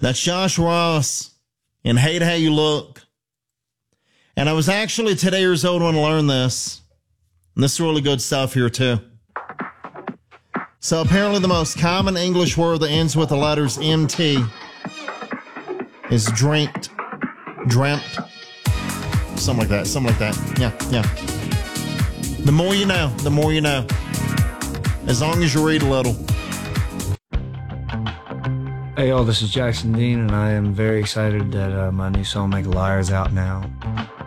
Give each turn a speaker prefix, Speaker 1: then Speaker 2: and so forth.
Speaker 1: That's Josh Ross in Hate How You Look. And I was actually 10 years old when I learned this. And this is really good stuff here, too. So apparently the most common English word that ends with the letters MT is drinked, dreamt, something like that. Yeah. The more you know, the more you know. As long as you read a little.
Speaker 2: Hey y'all, this is Jackson Dean, and I am very excited that my new song Make a Liar is out now.